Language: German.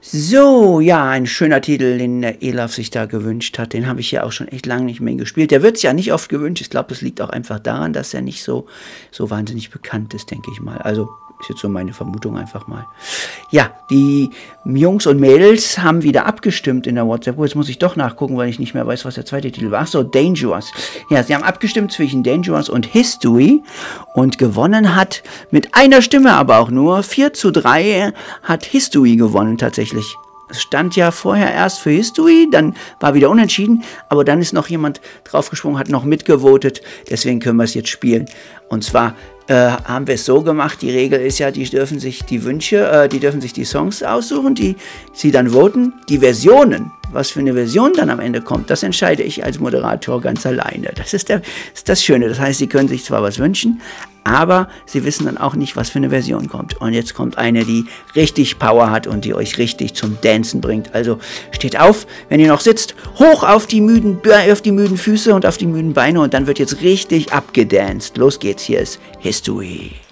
So, ja, ein schöner Titel, den der Elaf sich da gewünscht hat. Den habe ich ja auch schon echt lange nicht mehr gespielt. Der wird es ja nicht oft gewünscht. Ich glaube, das liegt auch einfach daran, dass er nicht so wahnsinnig bekannt ist, denke ich mal. Also ist jetzt so meine Vermutung einfach mal. Ja, die Jungs und Mädels haben wieder abgestimmt in der WhatsApp. Jetzt muss ich doch nachgucken, weil ich nicht mehr weiß, was der zweite Titel war. Ach so, Dangerous. Ja, sie haben abgestimmt zwischen Dangerous und History und gewonnen hat mit einer Stimme aber auch nur. 4:3 hat History gewonnen tatsächlich. Es stand ja vorher erst für History, dann war wieder unentschieden, aber dann ist noch jemand draufgesprungen, hat noch mitgevotet, deswegen können wir es jetzt spielen. Und zwar haben wir es so gemacht, die Regel ist ja, die dürfen sich die Songs aussuchen, die sie dann voten, die Versionen, was für eine Version dann am Ende kommt, das entscheide ich als Moderator ganz alleine. Das ist das Schöne, das heißt, sie können sich zwar was wünschen, aber sie wissen dann auch nicht, was für eine Version kommt. Und jetzt kommt eine, die richtig Power hat und die euch richtig zum Dancen bringt. Also steht auf, wenn ihr noch sitzt, hoch auf die müden Füße und auf die müden Beine und dann wird jetzt richtig abgedanced. Los geht's, hier ist History.